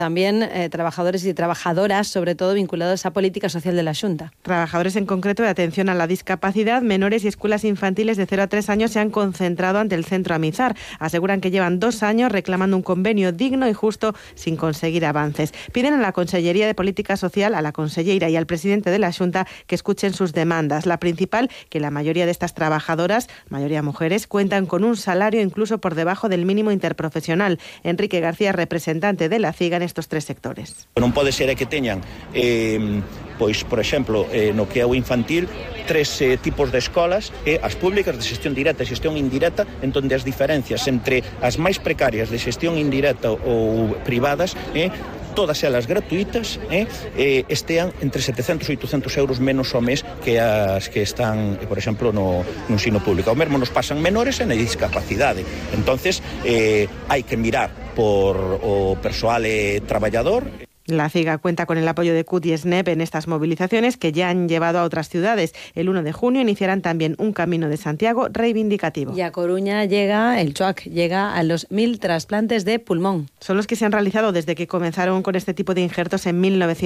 También trabajadores y trabajadoras, sobre todo vinculados a política social de la Xunta. Trabajadores en concreto de atención a la discapacidad, menores y escuelas infantiles de 0 a 3 años se han concentrado ante el centro Amizar. Aseguran que llevan 2 años reclamando un convenio digno y justo sin conseguir avances. Piden a la Consellería de Política Social, a la consellera y al presidente de la Xunta que escuchen sus demandas. La principal, que la mayoría de estas trabajadoras, mayoría mujeres, cuentan con un salario incluso por debajo del mínimo interprofesional. Enrique García, representante de la CIGA en estos 3 sectores. Non pode ser que teñan, pois, por exemplo, no que é o infantil, 3 tipos de escolas, as públicas de xestión directa e xestión indirecta, en donde as diferencias entre as máis precarias de xestión indirecta ou privadas, todas elas gratuitas, estean entre 700 e 800 euros menos ao mes que as que están, por exemplo, no ensino público. O mesmo nos pasan menores e na discapacidade. Entonces, hai que mirar por o persoal traballador. La CIGA cuenta con el apoyo de CUT y SNEP en estas movilizaciones que ya han llevado a otras ciudades. El 1 de junio iniciarán también un Camino de Santiago reivindicativo. Y a Coruña el CHOAC llega a los 1000 trasplantes de pulmón. Son los que se han realizado desde que comenzaron con este tipo de injertos en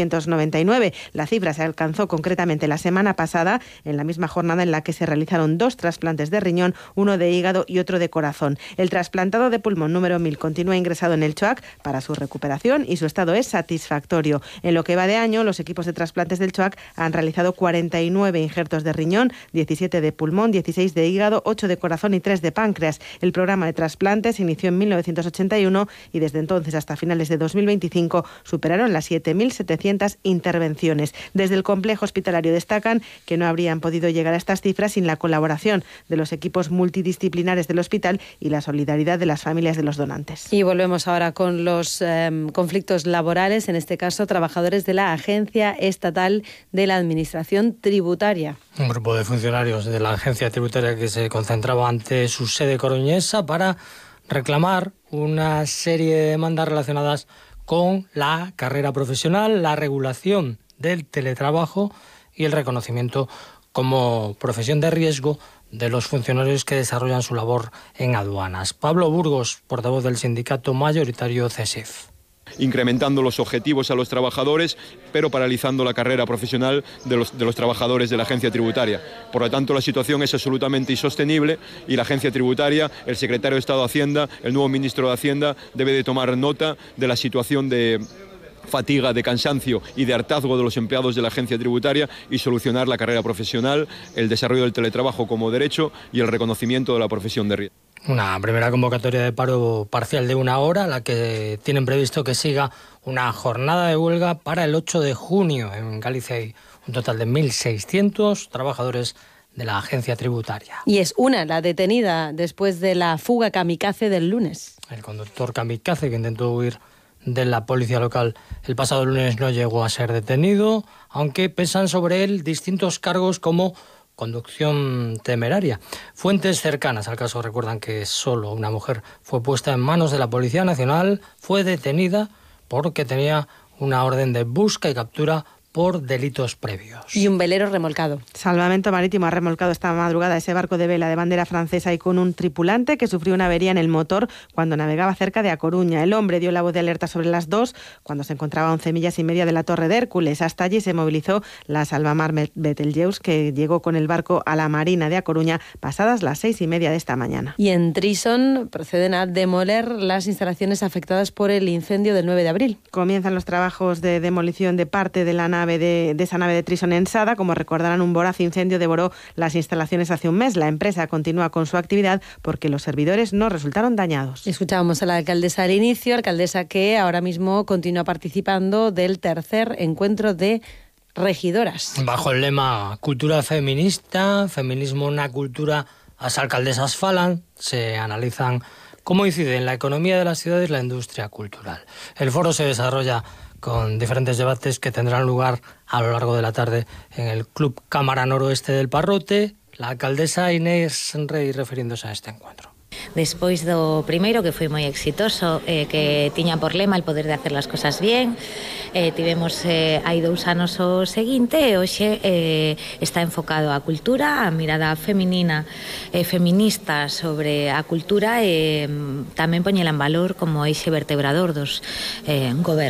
1999. La cifra se alcanzó concretamente la semana pasada, en la misma jornada en la que se realizaron 2 trasplantes de riñón, uno de hígado y otro de corazón. El trasplantado de pulmón número 1000 continúa ingresado en el CHOAC para su recuperación y su estado es satisfactorio. En lo que va de año, los equipos de trasplantes del CHOAC han realizado 49 injertos de riñón, 17 de pulmón, 16 de hígado, 8 de corazón y 3 de páncreas. El programa de trasplantes se inició en 1981 y desde entonces hasta finales de 2025 superaron las 7.700 intervenciones. Desde el complejo hospitalario destacan que no habrían podido llegar a estas cifras sin la colaboración de los equipos multidisciplinares del hospital y la solidaridad de las familias de los donantes. Y volvemos ahora con los conflictos laborales, en este caso trabajadores de la Agencia Estatal de la Administración Tributaria. Un grupo de funcionarios de la Agencia Tributaria que se concentraba ante su sede coruñesa para reclamar una serie de demandas relacionadas con la carrera profesional, la regulación del teletrabajo y el reconocimiento como profesión de riesgo de los funcionarios que desarrollan su labor en aduanas. Pablo Burgos, portavoz del sindicato mayoritario CESIF. Incrementando los objetivos a los trabajadores, pero paralizando la carrera profesional de los trabajadores de la agencia tributaria. Por lo tanto, la situación es absolutamente insostenible y la agencia tributaria, el secretario de Estado de Hacienda, el nuevo ministro de Hacienda, debe de tomar nota de la situación de fatiga, de cansancio y de hartazgo de los empleados de la agencia tributaria y solucionar la carrera profesional, el desarrollo del teletrabajo como derecho y el reconocimiento de la profesión de riesgo. Una primera convocatoria de paro parcial de 1 hora, la que tienen previsto que siga una jornada de huelga para el 8 de junio. En Galicia hay un total de 1.600 trabajadores de la agencia tributaria. Y es la detenida después de la fuga kamikaze del lunes. El conductor kamikaze que intentó huir de la policía local el pasado lunes no llegó a ser detenido, aunque pesan sobre él distintos cargos como conducción temeraria. Fuentes cercanas al caso recuerdan que solo una mujer fue puesta en manos de la Policía Nacional, fue detenida porque tenía una orden de busca y captura por delitos previos. Y un velero remolcado. Salvamento Marítimo ha remolcado esta madrugada ese barco de vela de bandera francesa y con un tripulante que sufrió una avería en el motor cuando navegaba cerca de A Coruña. El hombre dio la voz de alerta sobre las 2 cuando se encontraba a 11 millas y media de la Torre de Hércules. Hasta allí se movilizó la Salvamar Betelgeuse, que llegó con el barco a la Marina de A Coruña pasadas las 6:30 de esta mañana. Y en Trison proceden a demoler las instalaciones afectadas por el incendio del 9 de abril. Comienzan los trabajos de demolición de parte de la nave de esa nave de Trison en Sada. Como recordarán, un voraz incendio devoró las instalaciones hace un mes. La empresa continúa con su actividad porque los servidores no resultaron dañados. Escuchábamos a la alcaldesa al inicio, alcaldesa que ahora mismo continúa participando del tercer encuentro de regidoras. Bajo el lema Cultura feminista, feminismo na cultura, as alcaldesas falan, se analizan cómo incide en la economía de las ciudades la industria cultural. El foro se desarrolla con diferentes debates que tendrán lugar a lo largo de la tarde en el Club Cámara Noroeste del Parrote. La alcaldesa Inés Rey refiriéndose a este encuentro. Despois do primeiro, que foi moi exitoso, que tiña por lema el poder de hacer las cosas bien, tivemos hai 2 anos o seguinte e hoxe está enfocado a cultura, a mirada feminina e feminista sobre a cultura e tamén poñela en valor como eixe vertebrador dos gobernos.